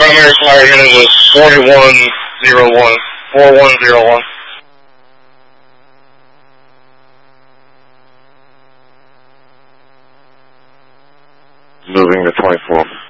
primary fire unit was 4101. 4101. Moving to 24.